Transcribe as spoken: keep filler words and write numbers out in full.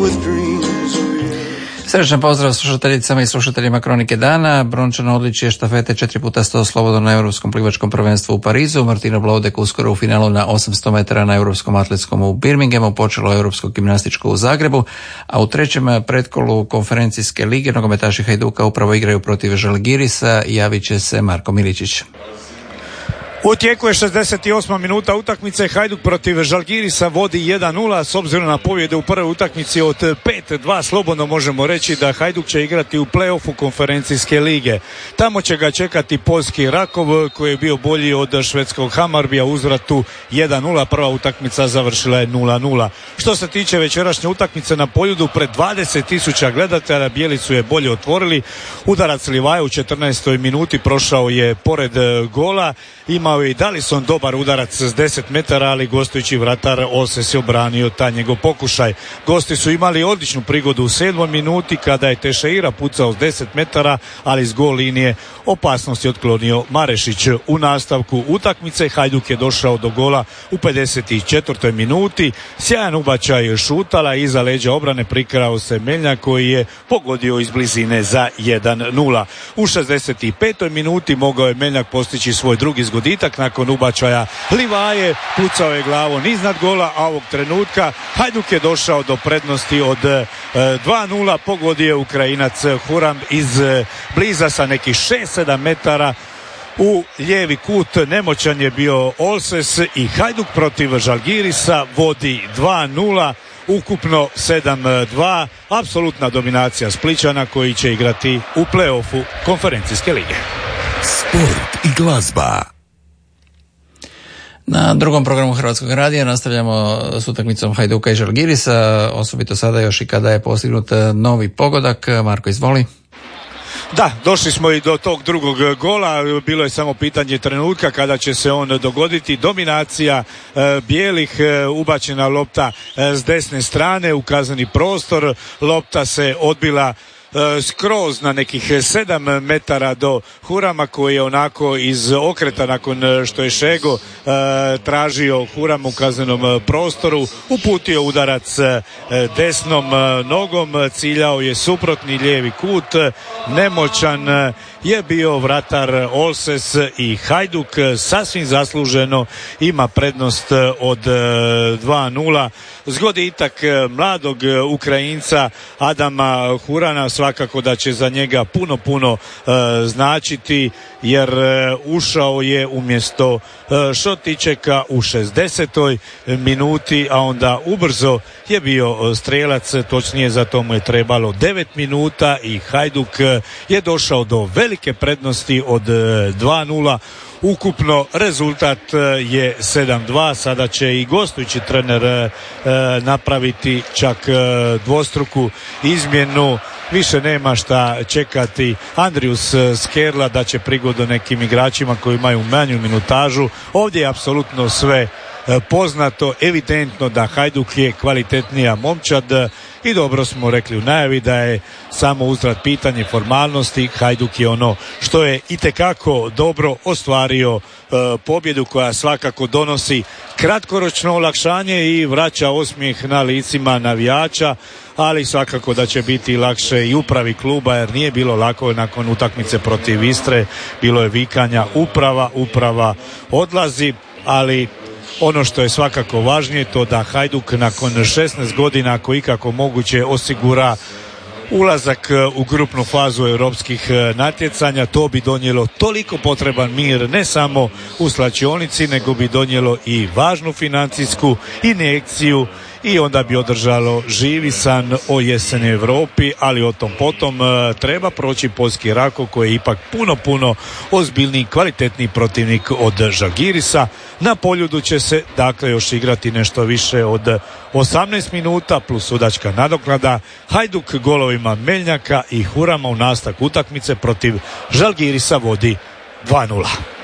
with dreams of you. Srdečan pozdrav slušateljicama i slušateljima Kronike dana. Brončano odličje štafete četiri puta sto slobodno na Europskom plivačkom prvenstvu u Parizu. Martino Blaudek uskoro u finalu na osamsto metara na Europskom atletskom u Birminghamu, počelo Europsko gimnastičko u Zagrebu, a u trećem pretkolu konferencijske lige nogometaši Hajduka upravo igraju protiv Žalgirisa. Javit će se Marko Miličić. U tijeku je šezdeset osma minuta utakmice, Hajduk protiv Žalgirisa vodi jedan nula, s obzirom na pobjede u prvoj utakmici od pet dva slobodno možemo reći da Hajduk će igrati u play-offu konferencijske lige. Tamo će ga čekati poljski Rakov koji je bio bolji od švedskog Hamarbija, uzvratu jedan nula, prva utakmica završila je nula nula. Što se tiče večerašnje utakmice na Poljudu, pred dvadeset tisuća gledatelja bijeli su je bolje otvorili. Udarac Livaja u četrnaestoj minuti prošao je pored gola, imao je i Dalison dobar udarac s deset metara, ali gostujući vratar Olses je obranio taj njegov pokušaj. Gosti su imali odličnu prigodu u sedmoj minuti kada je Tešeira pucao s deset metara, ali s gol linije opasnost je otklonio Marešić. U nastavku utakmice Hajduk je došao do gola u pedeset četvrtoj minuti. Sjajan ubačaj Šutala, iza leđa obrane prikrao se Meljnjak koji je pogodio iz blizine za jedan nula. U šezdeset petoj minuti mogao je Meljnjak postići svoj drugi zgoditak nakon ubačaja Livaje, pucao je glavom iznad gola, a ovog trenutka Hajduk je došao do prednosti od e, dva nula, pogodio je Ukrajinac Huram iz e, bliza sa nekih šest sedam metara u lijevi kut. Nemoćan je bio Olses i Hajduk protiv Žalgirisa vodi dva nula, ukupno sedam dva, apsolutna dominacija Splićana koji će igrati u play-offu konferencijske lige. Sport i glazba. Na drugom programu Hrvatskog radija nastavljamo s utakmicom Hajduka i Žalgirisa, osobito sada još i kada je postignut novi pogodak. Marko, izvoli. Da, došli smo i do tog drugog gola, bilo je samo pitanje trenutka kada će se on dogoditi. Dominacija e, bijelih, e, ubačena lopta e, s desne strane u kazneni prostor, lopta se odbila skroz na nekih sedam metara do Hurama koji je onako iz okreta nakon što je Šego e, tražio Huram u kaznenom prostoru, uputio udarac e, desnom nogom, ciljao je suprotni lijevi kut, nemoćan je bio vratar Olses i Hajduk sasvim zasluženo ima prednost od dva nula. Zgoditak mladog Ukrajinca Adama Hurana svakako da će za njega puno puno e, značiti jer e, ušao je umjesto e, Šotičeka u šezdesetoj minuti, a onda ubrzo je bio strelac, točnije za to mu je trebalo devet minuta i Hajduk je došao do velike prednosti od dva nula. Ukupno rezultat je sedam dva, sada će i gostujući trener e, napraviti čak e, dvostruku izmjenu. Više nema šta čekati Andrius Skerla da će prigodu nekim igračima koji imaju manju minutažu. Ovdje je apsolutno sve poznato, evidentno da Hajduk je kvalitetnija momčad i dobro smo rekli u najavi da je samo uzvrat pitanje formalnosti. Hajduk je ono što je itekako dobro ostvario e, pobjedu koja svakako donosi kratkoročno olakšanje i vraća osmijeh na licima navijača, ali svakako da će biti lakše i upravi kluba jer nije bilo lako nakon utakmice protiv Istre, bilo je vikanja uprava, uprava odlazi, ali ono što je svakako važnije to da Hajduk nakon šesnaest godina ako ikako moguće osigura ulazak u grupnu fazu europskih natjecanja. To bi donijelo toliko potreban mir ne samo u slačionici nego bi donijelo i važnu financijsku injekciju i onda bi održalo živi san o jeseni Europi, ali o tom potom e, treba proći poljski Rakov koji je ipak puno, puno ozbiljniji, kvalitetniji protivnik od Žalgirisa. Na Poljudu će se dakle još igrati nešto više od osamnaest minuta plus sudačka nadoknada. Hajduk golovima Meljnjaka i Hurama u nastavku utakmice protiv Žalgirisa vodi dva nula.